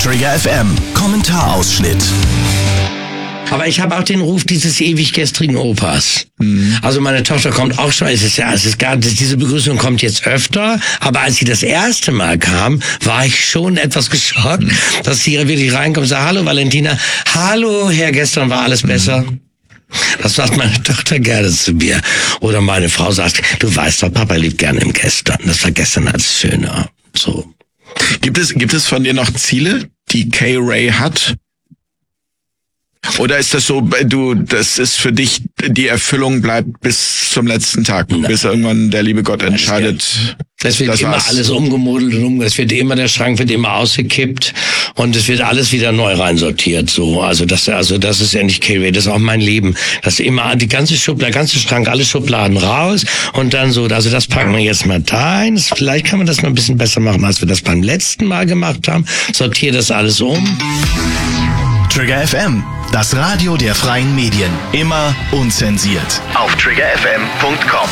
Trigger FM Kommentarausschnitt. Aber ich habe auch den Ruf dieses ewig gestrigen Opas. Also meine Tochter kommt auch schon, diese Begrüßung kommt jetzt öfter, aber als sie das erste Mal kam, war ich schon etwas geschockt, dass sie wirklich reinkommt und sagt, hallo Valentina, hallo Herr, gestern war alles besser. Das sagt meine Tochter gerne zu mir. Oder meine Frau sagt, du weißt doch, Papa lebt gerne im Gestern. Das war gestern als schöner. So. Gibt es von dir noch Ziele, die K-Ray hat? Oder ist das so, das ist für dich, die Erfüllung bleibt bis zum letzten Tag, bis irgendwann der liebe Gott entscheidet? Es wird immer alles umgemodelt und der Schrank wird immer ausgekippt und es wird alles wieder neu reinsortiert, so. Also das ist ja nicht K-Ray, das ist auch mein Leben. Das immer, der ganze Schrank, alle Schubladen raus und dann so, also das packen wir jetzt mal da ein. Vielleicht kann man das mal ein bisschen besser machen, als wir das beim letzten Mal gemacht haben. Sortiere das alles um. Trigger FM, das Radio der freien Medien. Immer unzensiert. Auf triggerfm.com.